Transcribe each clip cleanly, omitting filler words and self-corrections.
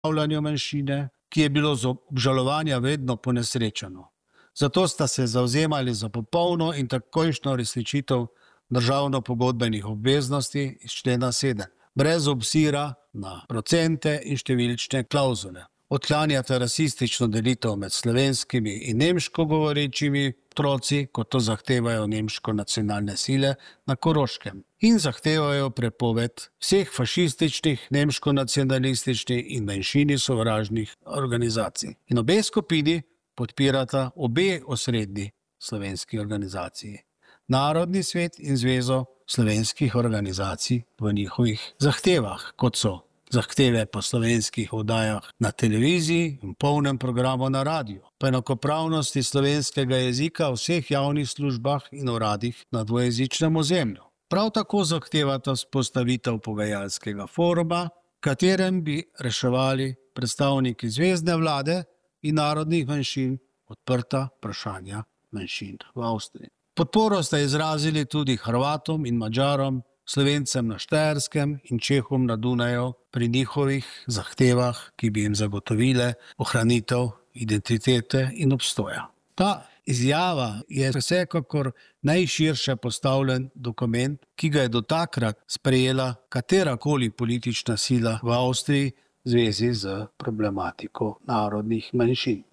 uveljavljanju manjšine, ki je bilo z obžalovanja vedno ponesrečeno. Zato sta se zavzemali za popolno in takojšnjo uresničitev državno-pogodbenih obveznosti iz člena 7, brez obzira na procente in številčne klavzule. Odklanjata rasistično delitev med slovenskimi in nemško govorečimi otroci, kot to zahtevajo nemško nacionalne sile na Koroškem. In zahtevajo prepoved vseh fašističnih, nemško-nacionalističnih in manjšini sovražnih organizacij. In obe skupini podpirata obe osrednji slovenski organizaciji. Narodni svet in Zvezo slovenskih organizacij v njihovih zahtevah, kot so zahteve po slovenskih oddajah na televiziji in polnem programu na radiju, po enakopravnosti slovenskega jezika v vseh javnih službah in uradih na dvojezičnem ozemlju. Prav tako zahtevata vzpostavitev pogajalskega foruma, katerem bi reševali predstavniki zvezne vlade in narodnih manjšin odprta vprašanja manjšin v Avstriji. Podporo sta izrazili tudi Hrvatom in Madžarom, Slovencem na Štajerskem in Čehom na Dunaju pri njihovih zahtevah, ki bi jim zagotovile ohranitev identitete in obstoja. Ta izjava je vsekakor najširše postavljen dokument, ki ga je do takrat sprejela katerakoli politična sila v Avstriji v zvezi z problematiko narodnih manjšin.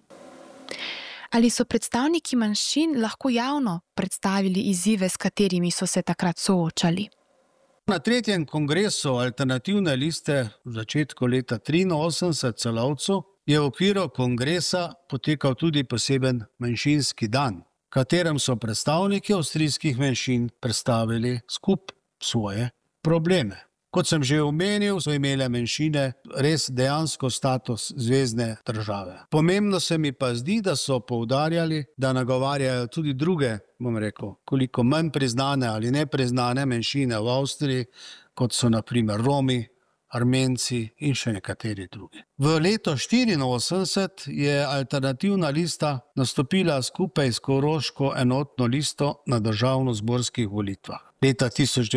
Ali so predstavniki manjšin lahko javno predstavili izzive, s katerimi so se takrat soočali? Na 3. kongresu Alternativne liste v začetku leta 1983 Celovcu je v okviru kongresa potekal tudi poseben manjšinski dan, v katerem so predstavniki avstrijskih manjšin predstavili skupaj svoje probleme. Kot sem že omenil, so imele manjšine res dejansko status zvezne države. Pomembno se mi pa zdi, da so poudarjali, da nagovarjajo tudi druge, koliko manj priznane ali nepriznane manjšine v Avstriji, kot so na primer Romi, Armenci in še nekateri drugi. V letu 1984 je Alternativna lista nastopila skupaj s Koroško enotno listo na državnozborskih volitvah. Leta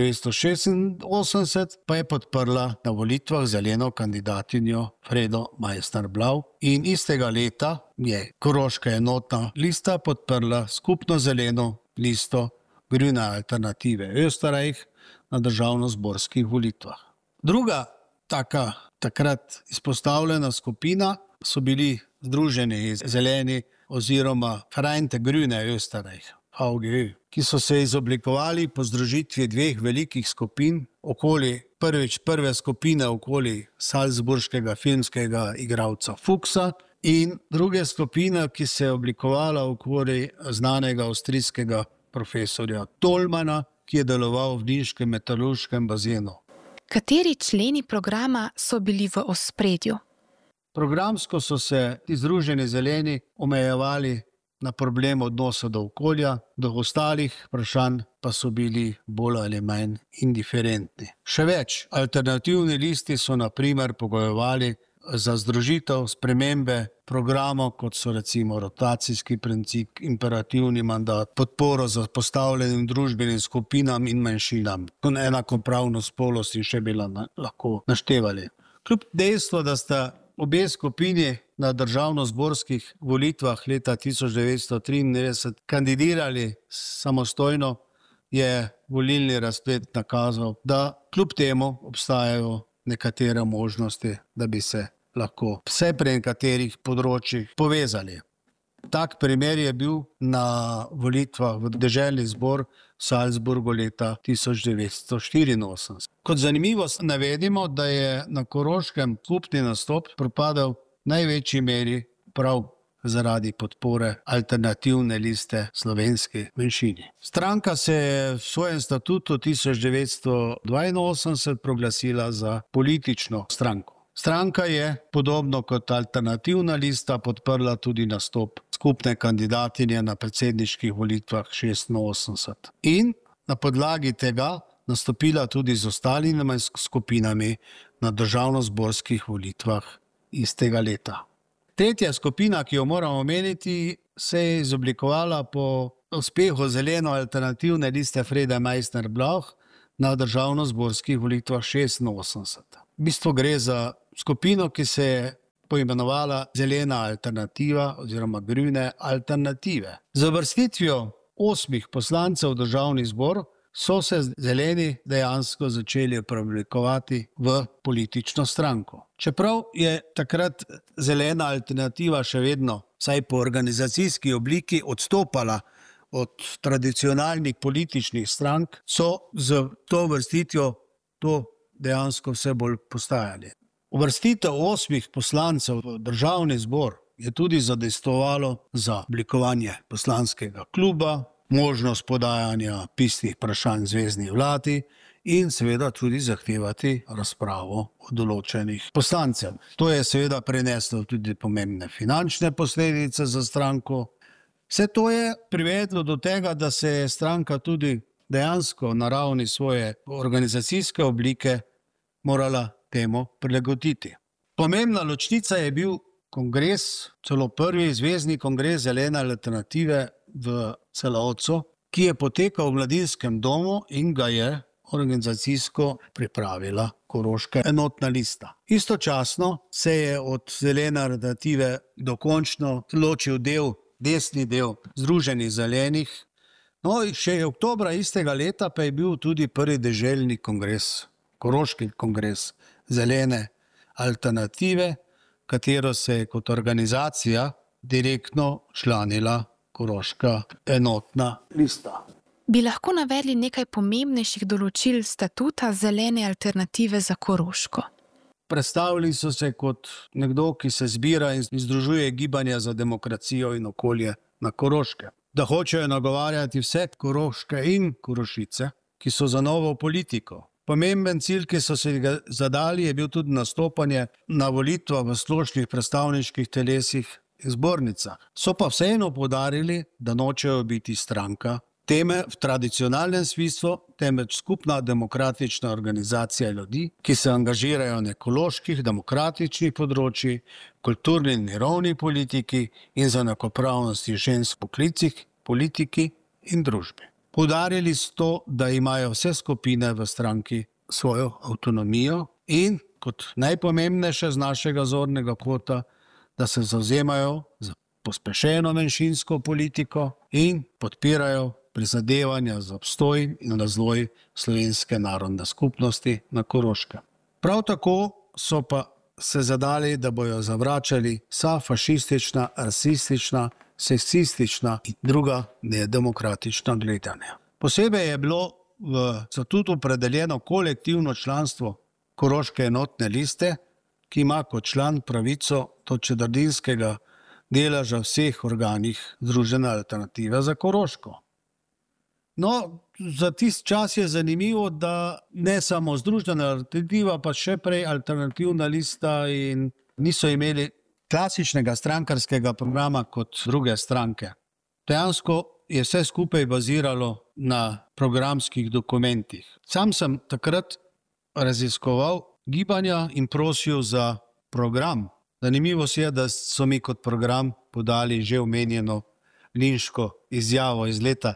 1986 pa je podprla na volitvah zeleno kandidatinjo Fredo Meissner-Blau in istega leta je Koroška enotna lista podprla skupno zeleno listo Grüne Alternative Österreich na državnozborskih volitvah. Druga takrat izpostavljena skupina so bili združeni zeleni oziroma Vereinte Grüne Österreich, VGÖ, ki so se izoblikovali po združitvi dveh velikih skupin prve skupine okoli salzburškega filmskega igralca Fuchsa in druge skupine, ki se je oblikovala okoli znanega avstrijskega profesorja Tolmana, ki je deloval v niškem metalurškem bazenu. Kateri členi programa so bili v ospredju? Programsko so se ti združeni zeleni omejevali na problem odnosa do okolja, do ostalih vprašanj pa so bili bolj ali manj indiferentni. Še več, alternativni listi so na primer pogojevali za združitev spremembe programov, kot so recimo rotacijski princip, imperativni mandat, podporo za postavljenim družbenim skupinam in manjšinam, enakopravnost, spolnost in še bi lahko naštevali. Kljub dejstvu, da sta obe skupini na državnozborskih volitvah leta 1993 kandidirali samostojno, je volilni razplet nakazal, da kljub temu obstajajo nekatere možnosti, da bi se lahko vsaj pri nekaterih področjih povezali. Tak primer je bil na volitvah v deželni zbor v Salzburgu leta 1984. Kot zanimivost navedimo, da je na Koroškem skupni nastop propadel v največji meri prav zaradi podpore Alternativne liste slovenski manjšini. Stranka se je v svojem statutu 1982 proglasila za politično stranko. Stranka je, podobno kot Alternativna lista, podprla tudi nastop skupne kandidatinje na predsedniških volitvah 1986 in na podlagi tega nastopila tudi z ostalimi skupinami na državnozborskih volitvah istega leta. Tretja skupina, ki jo moramo omeniti, se je izoblikovala po uspehu zeleno-alternativne liste Freda Meissner-Blau na državnozborskih volitvah 1986. V bistvu gre za skupino, ki se je poimenovala Zelena alternativa oziroma Grüne alternative. Z uvrstitvijo 8 poslancev v državni zbor so se zeleni dejansko začeli preoblikovati v politično stranko. Čeprav je takrat Zelena alternativa še vedno, vsaj po organizacijski obliki, odstopala od tradicionalnih političnih strank, so z to uvrstitvijo to dejansko vse bolj postajali. Uvrstitev 8 poslancev v državni zbor je tudi zadostovalo za oblikovanje poslanskega kluba, možnost podajanja pisnih vprašanj zvezni vladi in seveda tudi zahtevati razpravo o določenih poslancev. To je seveda preneslo tudi pomembne finančne posledice za stranko. Vse to je privedlo do tega, da se je stranka tudi dejansko na ravni svoje organizacijske oblike morala temu prilagoditi. Pomembna ločnica je bil kongres, celo prvi zvezni kongres Zelene alternative v Celovcu, ki je potekal v Mladinskem domu in ga je organizacijsko pripravila Koroška enotna lista. Istočasno se je od Zelene alternative dokončno ločil desni del Združenih zelenih. No, še oktobra istega leta pa je bil tudi prvi deželni kongres, Koroški kongres Zelene alternative, katero se je kot organizacija direktno članila Koroška enotna lista. Bi lahko navedli nekaj pomembnejših določil statuta Zelene alternative za Koroško? Predstavili so se kot nekdo, ki se zbira in združuje gibanja za demokracijo in okolje na Koroške. Da hočejo nagovarjati vse Koroške in Korošice, ki so za novo politiko. Pomemben cilj, ki so se ga zadali, je bil tudi nastopanje na volitvah v splošnih predstavniških telesih in zbornicah. So pa vseeno poudarili, da nočejo biti stranka teme v tradicionalnem smislu, temveč skupna demokratična organizacija ljudi, ki se angažirajo na ekoloških, demokratičnih področjih, kulturni in mirovni politiki in za enakopravnosti žensk v poklicih, politiki in družbi. Poudarili so, da imajo vse skupine v stranki svojo avtonomijo in, kot najpomembnejše z našega zornega kota, da se zavzemajo za pospešeno manjšinsko politiko in podpirajo prizadevanja za obstoj in razvoj slovenske narodne skupnosti na Koroškem. Prav tako so pa se zadali, da bojo zavračali vsa fašistična, rasistična, seksistična in druga nedemokratična gledanja. Posebej je bilo v statutu opredeljeno kolektivno članstvo Koroške enotne liste, ki ima kot član pravico do četrdinskega deleža vseh organih Združene alternative za Koroško. No, za tisti čas je zanimivo, da ne samo Združena alternativa, pa še prej alternativna lista in niso imeli klasičnega strankarskega programa kot druge stranke. Dejansko je vse skupaj baziralo na programskih dokumentih. Sam sem takrat raziskoval gibanja in prosil za program. Zanimivo je, da so mi kot program podali že omenjeno Linško izjavo iz leta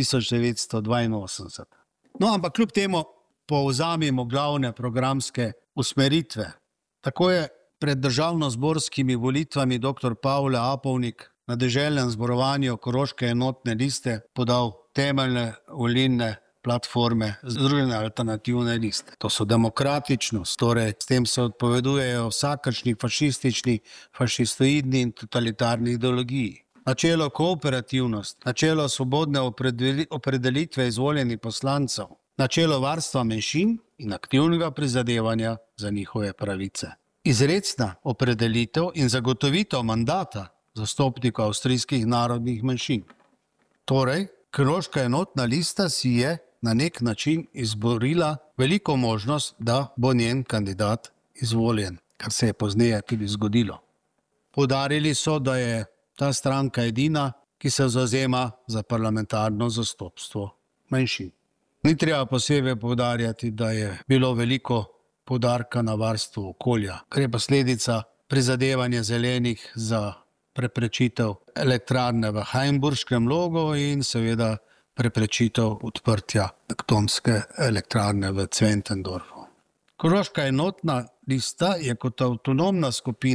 1982. No, ampak kljub temu povzamemo glavne programske usmeritve. Tako je pred državnozborskimi volitvami dr. Pavle Apovnik na deželnem zborovanju Koroške enotne liste podal temeljne volilne platforme Združene alternativne liste. To so demokratičnost, torej s tem se odpovedujejo vsakršni fašistični, fašistoidni in totalitarni ideologiji. Načelo kooperativnost, načelo svobodne opredelitve izvoljenih poslancev, načelo varstva manjšin in aktivnega prizadevanja za njihove pravice. Izrecna opredelitev in zagotovitev mandata zastopnikov avstrijskih narodnih manjšin. Torej, Koroška enotna lista si je na nek način izborila veliko možnost, da bo njen kandidat izvoljen, kar se je pozneje tudi zgodilo. Poudarili so, da je ta stranka edina, ki se zavzema za parlamentarno zastopstvo manjšin. Ni treba posebej poudarjati, da je bilo veliko poudarka na varstvu okolja, kar je posledica prizadevanja zelenih za preprečitev elektrarne v Heimburškem Logu in seveda preprečitev odprtja atomske elektrarne v Zwentendorfu. Koroška enotna lista je kot avtonomna skupina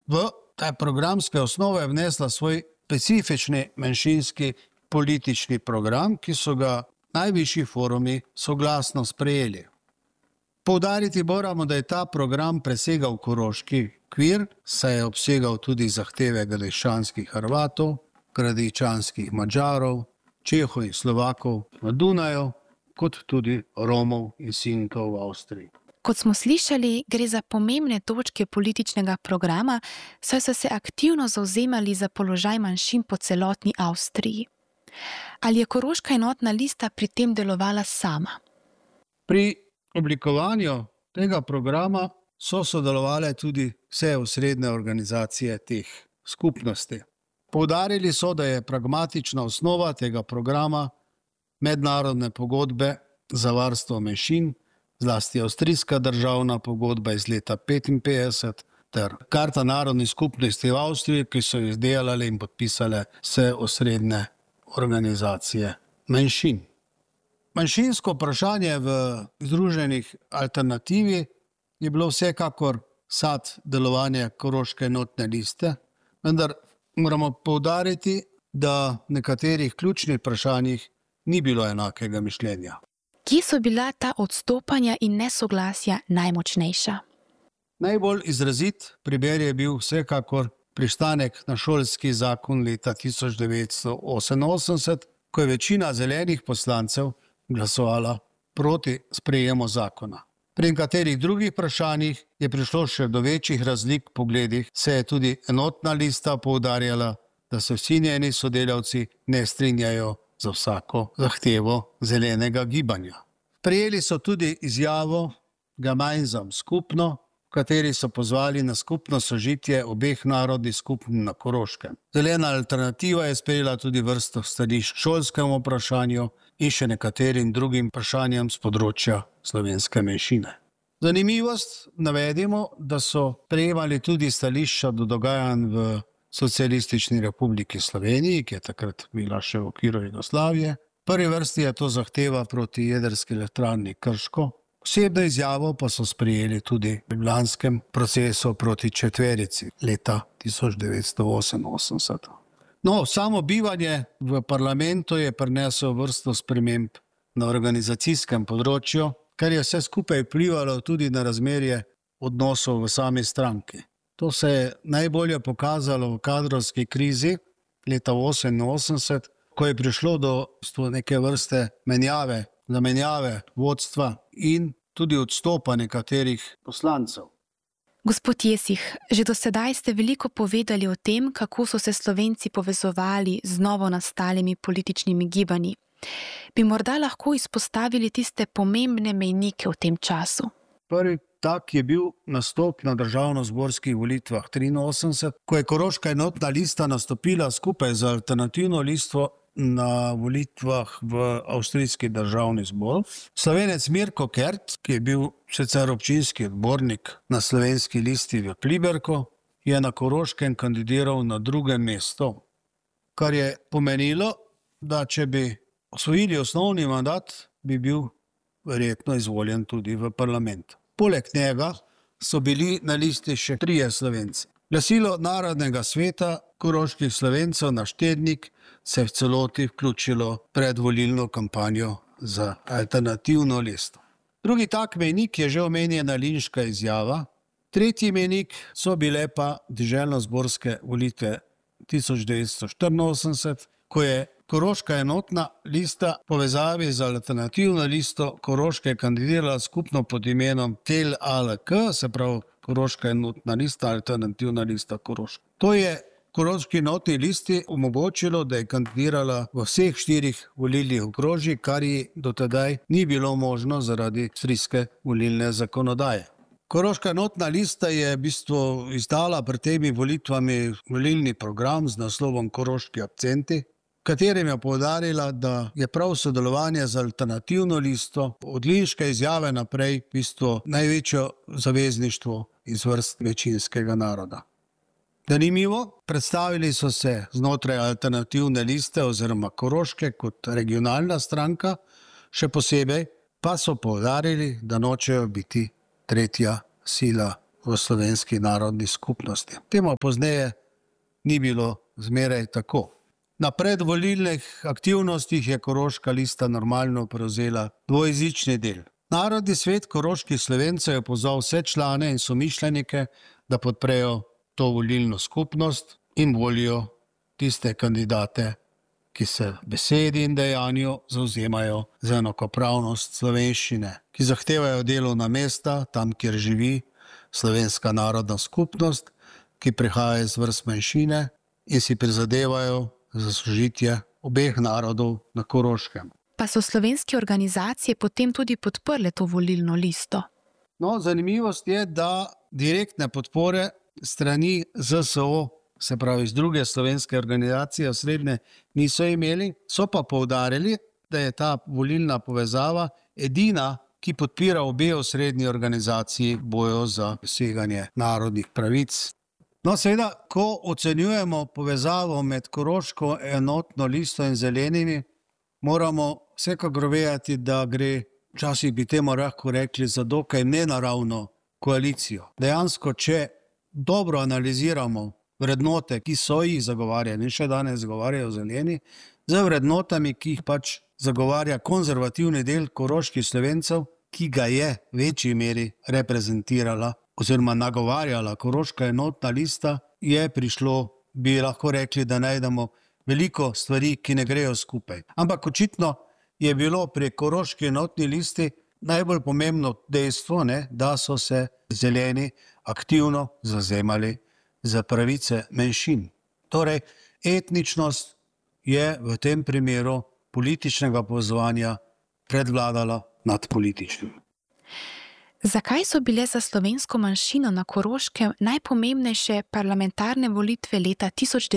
v te programske osnove vnesla svoj specifični manjšinski politični program, ki so ga najvišji forumi soglasno sprejeli. Poudariti moramo, da je ta program presegal koroški okvir, saj je obsegal tudi zahteve gradiščanskih Hrvatov, gradiščanskih Madžarov, Čehov in Slovakov na Dunaju, kot tudi Romov in Sinkov v Avstriji. Kot smo slišali, gre za pomembne točke političnega programa, saj so se aktivno zavzemali za položaj manjšin po celotni Avstriji. Ali je Koroška enotna lista pri tem delovala sama? Pri oblikovanju tega programa so sodelovale tudi vse osrednje organizacije teh skupnosti. Poudarili so, da je pragmatična osnova tega programa mednarodne pogodbe za varstvo manjšin, zlasti avstrijska državna pogodba iz leta 1955 ter Karta narodnih skupnosti v Avstriji, ki so izdelale in podpisale vse osrednje organizacije manjšin. Manjšinsko vprašanje v Združenih alternativi je bilo vsekakor sad delovanja Koroške enotne liste, vendar moramo poudariti, da v nekaterih ključnih vprašanjih ni bilo enakega mišljenja. Kje so bila ta odstopanja in nesoglasja najmočnejša? Najbolj izrazit primer je bil vsekakor pristanek na šolski zakon leta 1988, ko je večina zelenih poslancev glasovala proti sprejemu zakona. Pri nekaterih drugih vprašanjih je prišlo še do večjih razlik v pogledih, se je tudi enotna lista poudarjala, da se vsi njeni sodelavci ne strinjajo za vsako zahtevo zelenega gibanja. Prejeli so tudi izjavo Gemeinsam skupno, v kateri so pozvali na skupno sožitje obeh narodnih skupin na Koroškem. Zelena alternativa je sprejela tudi vrsto stališč šolskemu vprašanju in še nekaterim drugim vprašanjem z področja slovenske manjšine. Zanimivost navedimo, da so prejemali tudi stališča do dogajanj v Socialistični republiki Sloveniji, ki je takrat bila še v okviru Jugoslavije. V prvi vrsti je to zahteva proti jedrski elektrarni Krško. Osebno izjavo pa so sprejeli tudi v ljubljanskem procesu proti četverici leta 1988. No, samo bivanje v parlamentu je prineslo vrsto sprememb na organizacijskem področju, kar je vse skupaj vplivalo tudi na razmerje odnosov v sami stranki. To se je najbolje pokazalo v kadrovski krizi leta 1988, ko je prišlo do neke vrste zamenjave vodstva in tudi odstopa nekaterih poslancev. Gospod Jesih, že do sedaj ste veliko povedali o tem, kako so se Slovenci povezovali z novo nastalimi političnimi gibanji. Bi morda lahko izpostavili tiste pomembne mejnike v tem času? Prvi tak je bil nastop na državnozborskih volitvah 1983, ko je Koroška enotna lista nastopila skupaj z alternativno listo na volitvah v avstrijski državni zbor. Slovenec Mirko Kert, ki je bil sicer občinski odbornik na slovenski listi v Pliberku, je na Koroškem kandidiral na drugem mestu, kar je pomenilo, da če bi osvojili osnovni mandat, bi bil verjetno izvoljen tudi v parlament. Poleg njega so bili na listi še 3 Slovenci. Glasilo Narodnega sveta koroških Slovencev na Štednik se v celoti vključilo predvolilno kampanjo za alternativno listo. Drugi tak mejnik je že omenjena Linška izjava. Tretji mejnik so bile pa deželno-zborske volitve 1984, ko je Koroška enotna lista v povezavi z alternativno listo Koroške kandidirala skupno pod imenom TEL-ALK, se pravi Koroška enotna lista, alternativna lista Koroška. To je Koroški enotni listi omogočilo, da je kandidirala v vseh 4 volilnih okrožjih, kar ji do tedaj ni bilo možno zaradi avstrijske volilne zakonodaje. Koroška enotna lista je v bistvu izdala pred temi volitvami volilni program z naslovom Koroški akcenti, katerim je poudarila, da je prav sodelovanje z alternativno listo od Linške izjave naprej v bistvu največje zavezništvo iz vrst večinskega naroda. Zanimivo, predstavili so se znotraj alternativne liste oziroma Koroške kot regionalna stranka, še posebej pa so poudarili, da nočejo biti tretja sila v slovenski narodni skupnosti. Temu pozneje ni bilo zmeraj tako. Na predvolilnih aktivnostih je Koroška lista normalno prevzela dvojezični del. Narodni svet koroških Slovencev je pozval vse člane in somišljenike, da podprejo to volilno skupnost in volijo tiste kandidate, ki se v besedi in dejanju zavzemajo za enakopravnost slovenščine, ki zahtevajo delovna mesta tam, kjer živi slovenska narodna skupnost, ki prihaja iz vrst manjšine in si prizadevajo za sožitje obeh narodov na Koroškem. Pa so slovenske organizacije potem tudi podprle to volilno listo? No, zanimivost je, da direktne podpore strani ZSO, se pravi iz druge slovenske organizacije osrednje, niso imeli, so pa poudarili, da je ta volilna povezava edina, ki podpira obe osrednji organizaciji bojo za doseganje narodnih pravic. No, seveda, ko ocenjujemo povezavo med Koroško enotno listo in zelenimi, moramo vsekakor vedeti, da gre, včasih bi temu lahko rekli, za dokaj nenaravno koalicijo. Dejansko, če dobro analiziramo vrednote, ki so jih zagovarjali in še danes zagovarjajo zeleni, z vrednotami, ki jih pač zagovarja konzervativni del koroških Slovencev, ki ga je v večji meri reprezentirala oziroma nagovarjala Koroška enotna lista, je prišlo, bi lahko rekli, da najdemo veliko stvari, ki ne grejo skupaj. Ampak očitno je bilo pri Koroški enotni listi najbolj pomembno dejstvo, da so se zeleni aktivno zavzemali za pravice manjšin. Torej, etničnost je v tem primeru političnega povezovanja predvladala nad političnim. Zakaj so bile za slovensko manjšino na Koroškem najpomembnejše parlamentarne volitve leta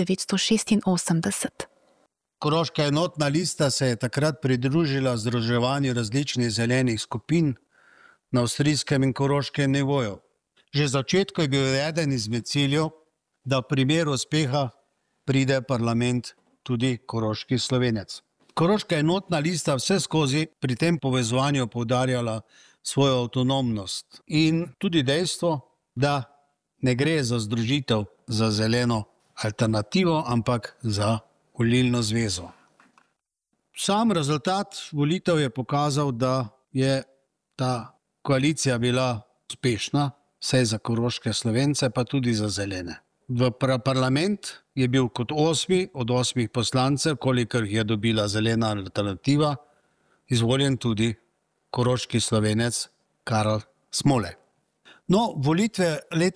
1986? Koroška enotna lista se je takrat pridružila združevanju različnih zelenih skupin na avstrijskem in koroškem nivoju. Že v začetku je bil eden izmed ciljev, da v primeru uspeha pride parlament tudi koroški Slovenec. Koroška enotna lista vse skozi pri tem povezovanju poudarjala svojo avtonomnost in tudi dejstvo, da ne gre za združitev za zeleno alternativo, ampak za volilno zvezo. Sam rezultat volitev je pokazal, da je ta koalicija bila uspešna, vsaj za koroške Slovence, pa tudi za zelene. V parlament je bil kot 8 od 8 poslancev, kolikor je dobila zelena alternativa, izvoljen tudi koroški Slovenec Karl Smole. No, volitve leta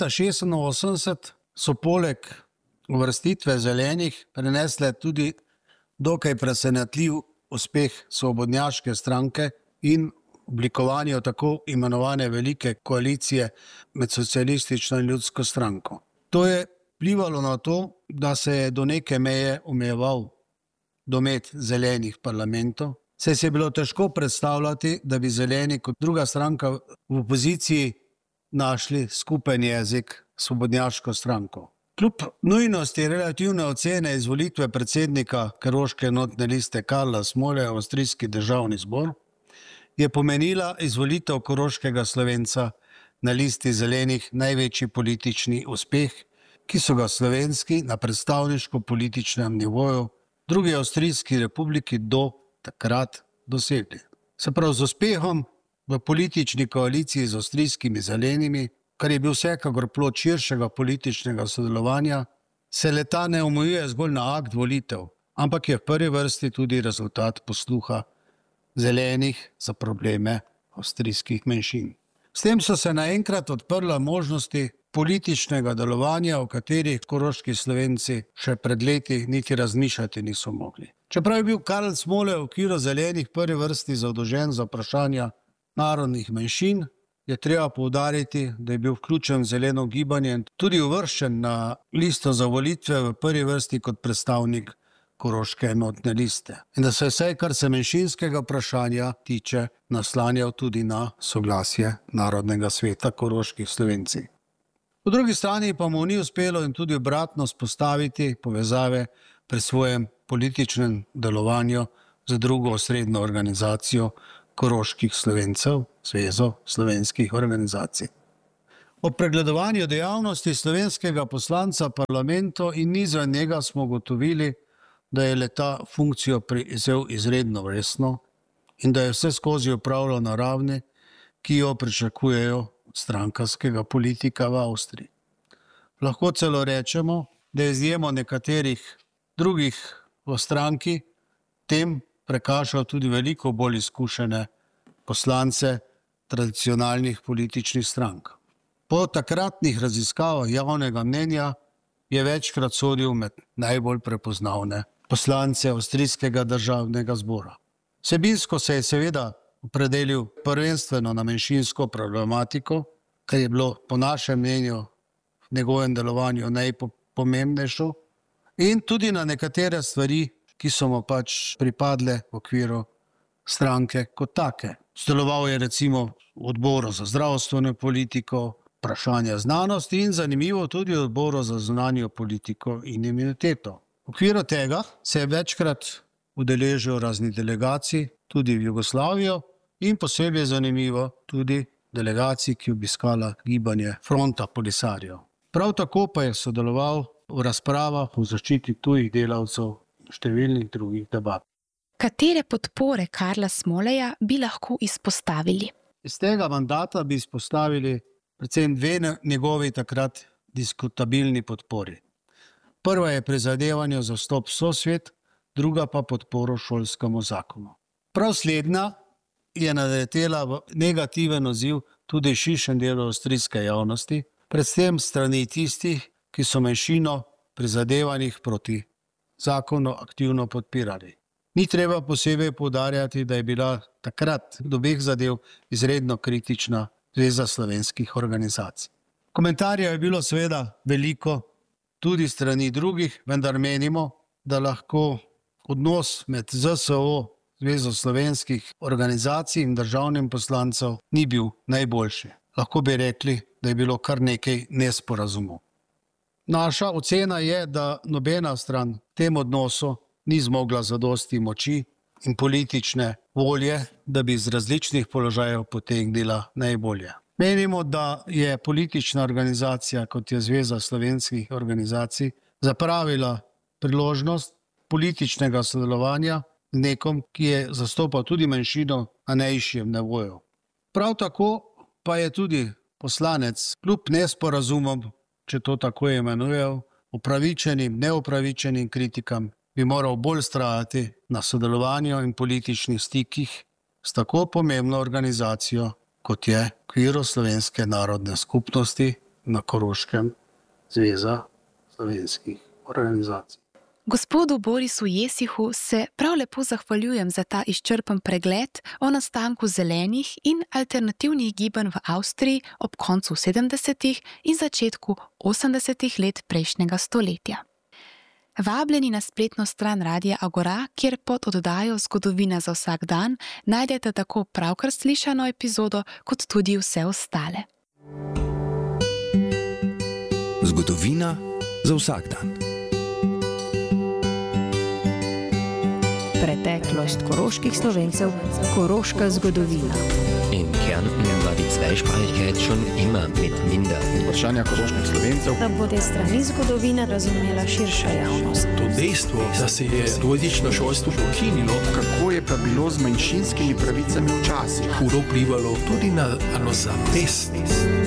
1986 so poleg uvrstitve zelenih prinesle tudi dokaj presenetljiv uspeh svobodnjaške stranke in oblikovanju tako imenovane velike koalicije med socialistično in ljudsko stranko. To je vplivalo na to, da se je do neke meje omejeval domet zelenih parlamentov, saj se je bilo težko predstavljati, da bi zeleni kot druga stranka v opoziciji našli skupen jezik s svobodnjaško stranko. Kljub nujnosti relativne ocene izvolitve predsednika Koroške enotne liste Karla Smole v avstrijski državni zbor je pomenila izvolitev koroškega Slovenca na listi zelenih največji politični uspeh, ki so ga slovenski na predstavniško-političnem nivoju drugi avstrijski republiki do takrat dosegli. Se pravi, z uspehom v politični koaliciji z avstrijskimi zelenimi, kar je bil vsekakor plod širšega političnega sodelovanja, se le-ta ne omejuje zgolj na akt volitev, ampak je v prvi vrsti tudi rezultat posluha zelenih za probleme avstrijskih manjšin. S tem so se naenkrat odprle možnosti političnega delovanja, o katerih koroški Slovenci še pred leti niti razmišljati niso mogli. Čeprav je bil Karl Smole v okviru zelenih v prvi vrsti zadolžen za vprašanja narodnih manjšin, je treba poudariti, da je bil vključen v zeleno gibanje in tudi uvrščen na listo za volitve v prvi vrsti kot predstavnik Koroške enotne liste. In da se vsaj, kar se manjšinskega vprašanja tiče, naslanjal tudi na soglasje Narodnega sveta koroških Slovenci. Po drugi strani pa mu ni uspelo in tudi obratno vzpostaviti povezave pri svojem političnem delovanju z drugo osrednjo organizacijo koroških Slovencev, Zvezo slovenskih organizacij. Ob pregledovanju dejavnosti slovenskega poslanca v parlamentu in izven njega smo ugotovili, da je le-ta funkcijo prevzel izredno resno in da je vse skozi opravljal na ravni, ki jo pričakujejo strankarskega politika v Avstriji. Lahko celo rečemo, da je izjemo nekaterih drugih v stranki tem prekašal tudi veliko bolj izkušene poslance tradicionalnih političnih strank. Po takratnih raziskavah javnega mnenja je večkrat sodil med najbolj prepoznavne poslance Avstrijskega državnega zbora. Vsebinsko se je seveda opredelil prvenstveno na manjšinsko problematiko, kar je bilo po našem mnenju v njegovem delovanju najpomembnejše, in tudi na nekatere stvari, ki so mu pač pripadle v okviru stranke kot take. Sodeloval je recimo v odboru za zdravstveno politiko, vprašanja znanosti in zanimivo tudi v odboru za zunanjo politiko in imuniteto. V okviru tega se je večkrat udeležil raznih delegacij, tudi v Jugoslavijo in posebej zanimivo tudi delegacij, ki obiskala gibanje Fronta Polisario. Prav tako pa je sodeloval v razpravah o zaščiti tujih delavcev in številnih drugih debat. Katere podpore Karla Smoleja bi lahko izpostavili? Iz tega mandata bi izpostavili predvsem dve njegovi takrat diskutabilni podpori. Prva je prizadevanje za vstop v sosvet, druga pa podporo šolskemu zakonu. Prav slednja je naletela v negativen odziv tudi širšem delu avstrijske javnosti, predvsem strani tistih, ki so manjšino prizadevanjih proti zakonu aktivno podpirali. Ni treba posebej poudarjati, da je bila takrat do obeh zadev izredno kritična Zveza slovenskih organizacij. Komentarjev je bilo seveda veliko, tudi strani drugih, vendar menimo, da lahko odnos med ZSO, Zvezo slovenskih organizacij in državnim poslancev ni bil najboljši. Lahko bi rekli, da je bilo kar nekaj nesporazumov. Naša ocena je, da nobena stran tem odnosu ni zmogla zadosti moči in politične volje, da bi iz različnih položajev potegnila najbolje. Menimo, da je politična organizacija, kot je Zveza slovenskih organizacij, zapravila priložnost političnega sodelovanja z nekom, ki je zastopal tudi manjšino na najvišjem nivoju. Prav tako pa je tudi poslanec, kljub nesporazumom, če to tako imenujejo, upravičenim, neupravičenim kritikam, bi moral bolj vztrajati na sodelovanju in političnih stikih s tako pomembno organizacijo, kot je v okviru Slovenske narodne skupnosti na Koroškem Zveza slovenskih organizacij. Gospodu Borisu Jesihu se prav lepo zahvaljujem za ta izčrpen pregled o nastanku zelenih in alternativnih gibanj v Avstriji ob koncu 70. in začetku 80. let prejšnjega stoletja. Vabljeni na spletno stran Radia Agora, kjer pod oddajo Zgodovina za vsak dan najdete tako pravkar slišano epizodo, kot tudi vse ostale. Zgodovina za vsak dan. Preteklost koroških Slovencev, koroška zgodovina. In Kärnten war die Zweisprachigkeit schon immer mit minder. Vprašanja koroških Slovencev. Da bo te strani zgodovine razumela širša javnost. To dejstvo, da se je dvojezično šolstvo ukinilo, Kako je pa bilo z manjšinskimi pravicami včasih? hudo vplivalo tudi na zavest